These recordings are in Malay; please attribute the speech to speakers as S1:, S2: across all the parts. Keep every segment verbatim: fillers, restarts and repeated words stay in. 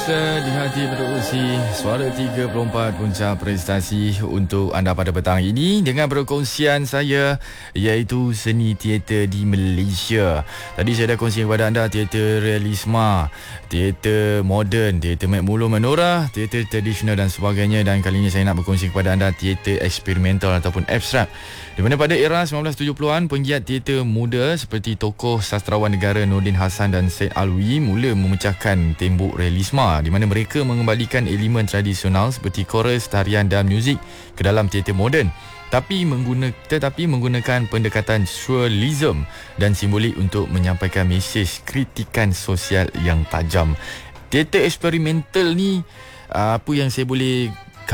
S1: Di hati produksi Suara tiga puluh empat Punca prestasi untuk anda pada petang ini dengan perkongsian saya iaitu seni teater di Malaysia. Tadi saya dah kongsi kepada anda teater realisma, teater moden, teater Mek Mulun Menora, teater tradisional dan sebagainya, dan kali ini saya nak berkongsi kepada anda teater eksperimental ataupun abstrak. Di mana pada era sembilan belas tujuh puluhan penggiat teater muda seperti tokoh sastrawan negara Nordin Hassan dan Syed Alwi mula memecahkan tembok realisma, di mana mereka mengembalikan elemen tradisional seperti chorus, tarian dan muzik ke dalam teater moden, tapi menggunakan tetapi menggunakan pendekatan surrealism dan simbolik untuk menyampaikan mesej kritikan sosial yang tajam. Teater eksperimental ni, apa yang saya boleh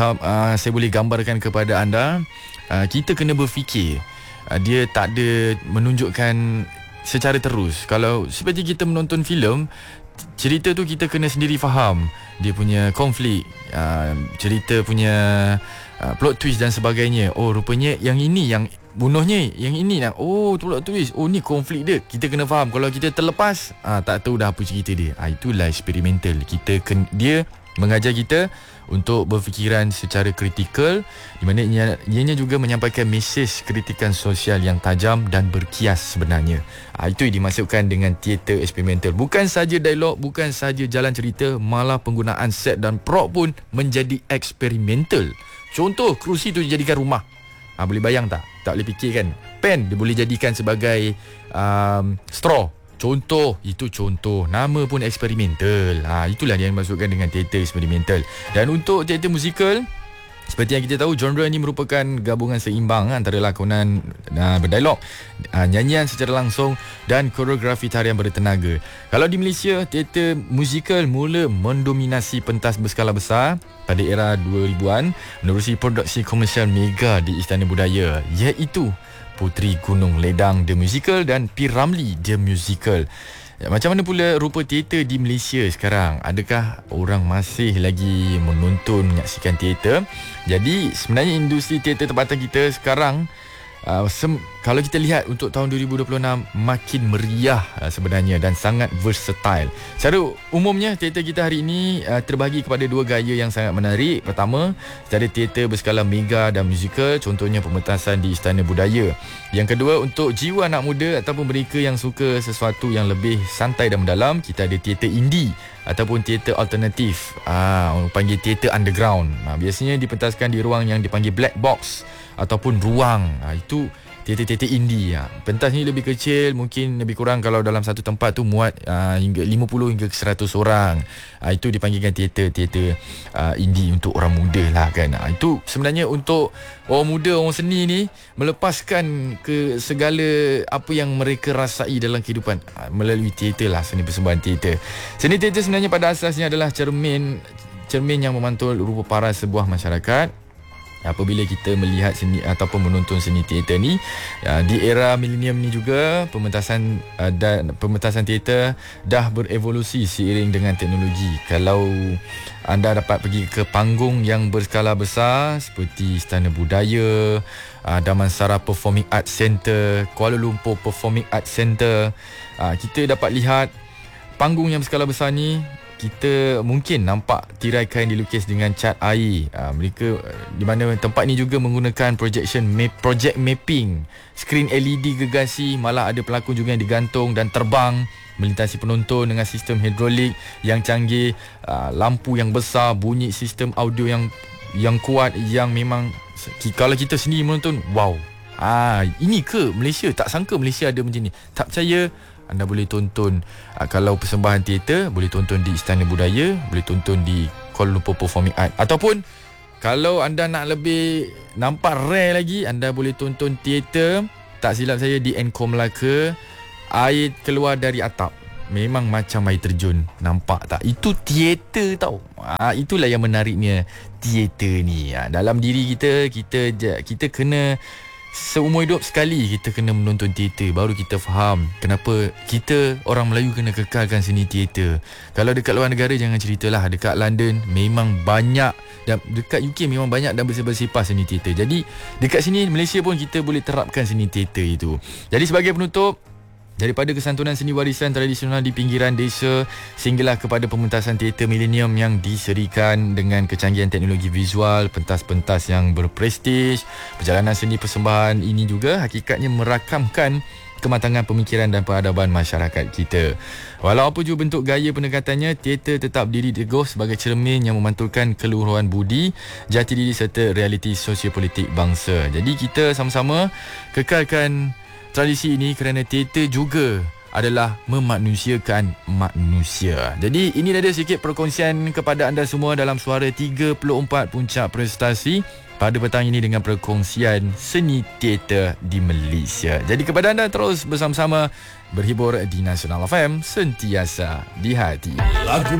S1: saya boleh gambarkan kepada anda, kita kena berfikir. Dia tak ada menunjukkan secara terus. Kalau seperti kita menonton filem, cerita tu kita kena sendiri faham dia punya konflik, uh, cerita punya uh, plot twist dan sebagainya. Oh, rupanya yang ini yang bunuhnya, yang ini nak, oh plot twist, oh ni konflik dia, kita kena faham. Kalau kita terlepas, uh, tak tahu dah apa cerita dia. uh, Itulah eksperimental. Kita ken, dia mengajar kita untuk berfikiran secara kritikal, di mana ianya, ianya juga menyampaikan mesej kritikan sosial yang tajam dan berkias sebenarnya. Ha, itu yang dimaksudkan dengan teater eksperimental. Bukan saja dialog, bukan saja jalan cerita, malah penggunaan set dan prop pun menjadi eksperimental. Contoh, kerusi tu dijadikan rumah. Ha, boleh bayang tak? Tak boleh fikir kan? Pen dia boleh jadikan sebagai um, straw. Contoh, itu contoh. Nama pun eksperimental. Ha, itulah yang dimaksudkan dengan teater eksperimental. Dan untuk teater musikal, seperti yang kita tahu, genre ini merupakan gabungan seimbang antara lakonan uh, berdialog, uh, nyanyian secara langsung dan koreografi tarian bertenaga. Kalau di Malaysia, teater musikal mula mendominasi pentas berskala besar pada era dua ribuan menerusi produksi komersial mega di Istana Budaya, iaitu Puteri Gunung Ledang The Musical dan P. Ramlee The Musical. Macam mana pula rupa teater di Malaysia sekarang? Adakah orang masih lagi menonton, menyaksikan teater? Jadi sebenarnya industri teater tempatan kita sekarang, uh, sem- kalau kita lihat untuk tahun dua ribu dua puluh enam, makin meriah uh, sebenarnya dan sangat versatile. Secara umumnya teater kita hari ini uh, terbahagi kepada dua gaya yang sangat menarik. Pertama, secara teater berskala mega dan musikal, contohnya pementasan di Istana Budaya. Yang kedua, untuk jiwa anak muda ataupun mereka yang suka sesuatu yang lebih santai dan mendalam, kita ada teater indie ataupun teater alternatif. Ah, orang panggil teater underground. Ah, biasanya dipentaskan di ruang yang dipanggil black box ataupun ruang. Ah, itu teater-teater indie. Ha. Pentas ni lebih kecil, mungkin lebih kurang kalau dalam satu tempat tu muat uh, hingga lima puluh hingga seratus orang. Uh, itu dipanggilkan teater-teater uh, indie untuk orang muda lah kan. Uh, itu sebenarnya untuk orang muda, orang seni ni melepaskan ke segala apa yang mereka rasai dalam kehidupan uh, melalui teater lah, seni persembahan teater. Seni teater sebenarnya pada asasnya adalah cermin cermin yang memantul rupa paras sebuah masyarakat. Apabila kita melihat seni ataupun menonton seni teater ni, di era milenium ni juga, pementasan dan pementasan teater dah berevolusi seiring dengan teknologi. Kalau anda dapat pergi ke panggung yang berskala besar seperti Istana Budaya, Damansara Performing Arts Centre, Kuala Lumpur Performing Arts Centre, kita dapat lihat panggung yang berskala besar ni, kita mungkin nampak tirai kain dilukis dengan cat air. Ha, mereka di mana tempat ni juga menggunakan projection map, project mapping, skrin L E D gergasi, malah ada pelakon juga yang digantung dan terbang melintasi penonton dengan sistem hidrolik yang canggih, ha, lampu yang besar, bunyi sistem audio yang yang kuat, yang memang kalau kita sendiri menonton, wow. Ah, ini ke Malaysia? Tak sangka Malaysia ada macam ni. Tak percaya? Anda boleh tonton uh, kalau persembahan teater, boleh tonton di Istana Budaya, boleh tonton di Kuala Lumpur Performing Art. Ataupun kalau anda nak lebih nampak rare lagi, anda boleh tonton teater, tak silap saya, di Encore Melaka. Air keluar dari atap, memang macam air terjun. Nampak tak? Itu teater tau. Ha, itulah yang menariknya teater ni. Ha, dalam diri kita, kita kita kena seumur hidup sekali kita kena menonton teater, baru kita faham kenapa kita orang Melayu kena kekalkan seni teater. Kalau dekat luar negara jangan ceritalah, dekat London memang banyak, dan dekat U K memang banyak dan bersepah-sepah seni teater. Jadi dekat sini Malaysia pun kita boleh terapkan seni teater itu. Jadi sebagai penutup, Daripada kesantunan seni warisan tradisional di pinggiran desa sehinggalah kepada pementasan teater milenium yang diserikan dengan kecanggihan teknologi visual, pentas-pentas yang berprestij. Perjalanan seni persembahan ini juga hakikatnya merakamkan kematangan pemikiran dan peradaban masyarakat kita. Walau apa juga bentuk gaya pendekatannya, teater tetap diri teguh sebagai cermin yang memantulkan keluhuran budi, jati diri serta realiti sosiopolitik bangsa. Jadi kita sama-sama kekalkan tradisi ini kerana teater juga adalah memanusiakan manusia. Jadi ini ada sedikit perkongsian kepada anda semua dalam Suara tiga puluh empat Puncak Prestasi pada petang ini dengan perkongsian seni teater di Malaysia. Jadi kepada anda terus bersama-sama berhibur di Nasional F M, sentiasa di hati. Lagu